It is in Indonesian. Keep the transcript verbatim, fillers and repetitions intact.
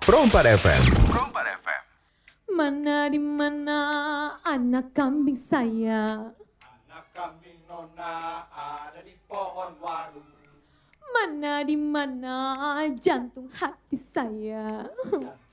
Pro empat F M. Pro empat F M. Mana di mana anak kambing saya? Anak kambing nona ada di pohon warung. Mana di mana jantung hati saya?